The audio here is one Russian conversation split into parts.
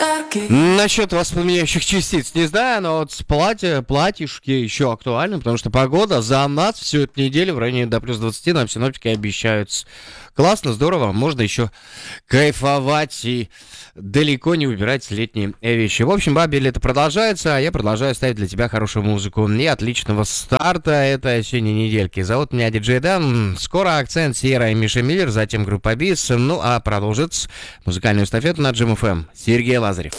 Насчет воспламеняющих частиц не знаю, но вот с платьишки еще актуально, потому что погода за нас всю эту неделю в районе до плюс 20 нам синоптики обещают. Классно, здорово, можно еще кайфовать и далеко не выбирать летние вещи. В общем, бабе лето продолжается, а я продолжаю ставить для тебя хорошую музыку. И отличного старта этой осенней недельки. Зовут меня Диджей Дан. Скоро акцент Сьерра и Миша Миллер, затем группа Бис. Ну а продолжится музыкальную эстафету на Джим ФМ. Сергей Лазарев.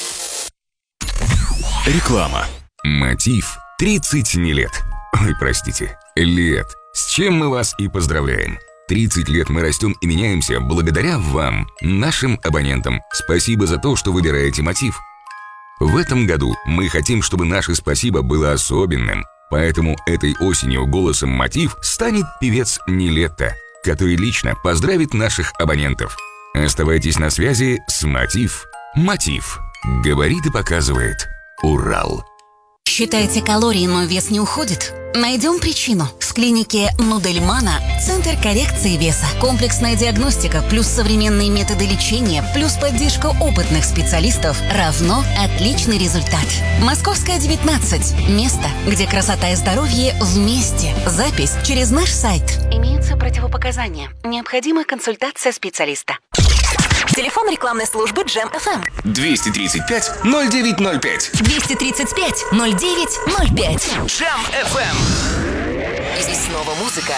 Реклама. Мотив 30 не лет. Ой, простите, лет. С чем мы вас и поздравляем. 30 лет мы растем и меняемся благодаря вам, нашим абонентам. Спасибо за то, что выбираете Мотив. В этом году мы хотим, чтобы наше спасибо было особенным. Поэтому этой осенью голосом Мотив станет певец Нилетто, который лично поздравит наших абонентов. Оставайтесь на связи с Мотив. Мотив. Говорит и показывает. Урал. Считаете калории, но вес не уходит? Найдем причину. В клинике Нудельмана Центр коррекции веса. Комплексная диагностика плюс современные методы лечения плюс поддержка опытных специалистов равно отличный результат. Московская, 19. Место, где красота и здоровье вместе. Запись через наш сайт. Имеются противопоказания. Необходима консультация специалиста. Телефон рекламной службы Джем ФМ. 235-0905. 235-0905. Джем FM. И снова музыка